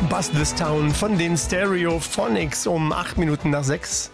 Buzz This Town von den Stereophonics um 8 Minuten nach 6.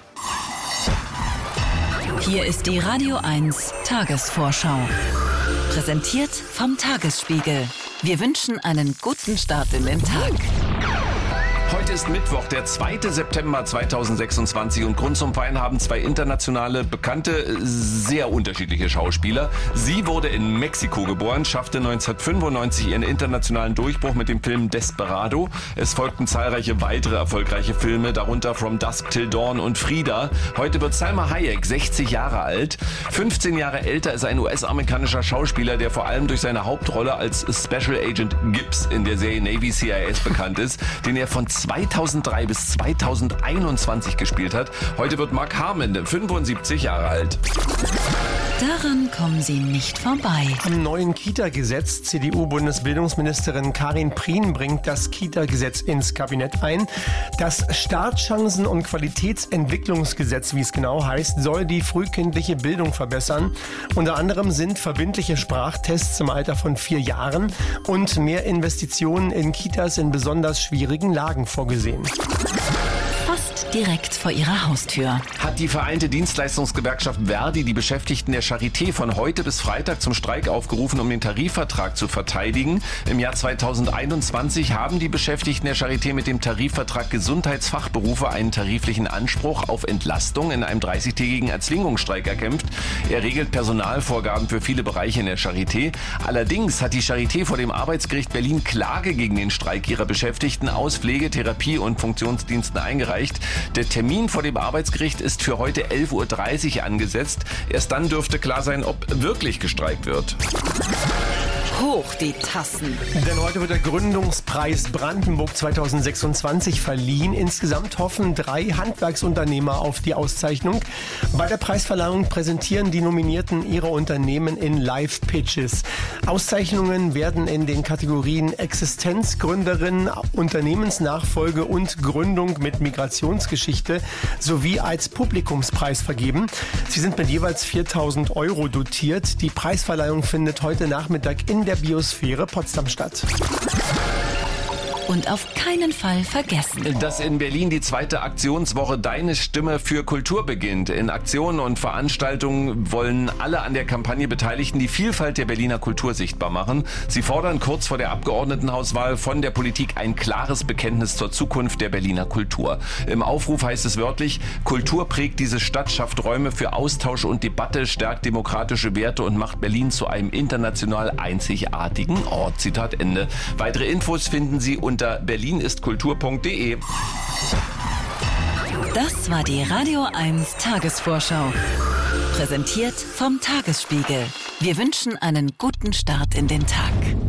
Hier ist die Radio 1 Tagesvorschau. Präsentiert vom Tagesspiegel. Wir wünschen einen guten Start in den Tag. Heute ist Mittwoch, der 2. September 2026 und Grund zum Feiern haben zwei internationale, bekannte, sehr unterschiedliche Schauspieler. Sie wurde in Mexiko geboren, schaffte 1995 ihren internationalen Durchbruch mit dem Film Desperado. Es folgten zahlreiche weitere erfolgreiche Filme, darunter From Dusk Till Dawn und Frida. Heute wird Salma Hayek 60 Jahre alt. 15 Jahre älter ist ein US-amerikanischer Schauspieler, der vor allem durch seine Hauptrolle als Special Agent Gibbs in der Serie Navy CIS bekannt ist, den er von 2003 bis 2021 gespielt hat. Heute wird Mark Harmon 75 Jahre alt. Daran kommen Sie nicht vorbei. Am neuen Kita-Gesetz. CDU-Bundesbildungsministerin Karin Prien bringt das Kita-Gesetz ins Kabinett ein. Das Startchancen- und Qualitätsentwicklungsgesetz, wie es genau heißt, soll die frühkindliche Bildung verbessern. Unter anderem sind verbindliche Sprachtests im Alter von 4 Jahren und mehr Investitionen in Kitas in besonders schwierigen Lagen vorgesehen. Fast direkt vor Ihrer Haustür. Hat die Vereinte Dienstleistungsgewerkschaft Verdi die Beschäftigten der Charité von heute bis Freitag zum Streik aufgerufen, um den Tarifvertrag zu verteidigen. Im Jahr 2021 haben die Beschäftigten der Charité mit dem Tarifvertrag Gesundheitsfachberufe einen tariflichen Anspruch auf Entlastung in einem 30-tägigen Erzwingungsstreik erkämpft. Er regelt Personalvorgaben für viele Bereiche in der Charité. Allerdings hat die Charité vor dem Arbeitsgericht Berlin Klage gegen den Streik ihrer Beschäftigten aus Pflege-, Therapie- und Funktionsdiensten eingereicht. Der Termin vor dem Arbeitsgericht ist für heute 11.30 Uhr angesetzt. Erst dann dürfte klar sein, ob wirklich gestreikt wird. Hoch die Tassen. Denn heute wird der Gründungspreis Brandenburg 2026 verliehen. Insgesamt hoffen 3 Handwerksunternehmer auf die Auszeichnung. Bei der Preisverleihung präsentieren die Nominierten ihre Unternehmen in Live-Pitches. Auszeichnungen werden in den Kategorien Existenzgründerin, Unternehmensnachfolge und Gründung mit Migrationsgeschichte sowie als Publikumspreis vergeben. Sie sind mit jeweils 4.000 € dotiert. Die Preisverleihung findet heute Nachmittag in der Biosphäre Potsdam statt. Und auf keinen Fall vergessen, dass in Berlin die 2. Aktionswoche Deine Stimme für Kultur beginnt. In Aktionen und Veranstaltungen wollen alle an der Kampagne Beteiligten die Vielfalt der Berliner Kultur sichtbar machen. Sie fordern kurz vor der Abgeordnetenhauswahl von der Politik ein klares Bekenntnis zur Zukunft der Berliner Kultur. Im Aufruf heißt es wörtlich: Kultur prägt diese Stadt, schafft Räume für Austausch und Debatte, stärkt demokratische Werte und macht Berlin zu einem international einzigartigen Ort. Zitat Ende. Weitere Infos finden Sie unter berlinistkultur.de. Das war die Radio 1 Tagesvorschau. Präsentiert vom Tagesspiegel. Wir wünschen einen guten Start in den Tag.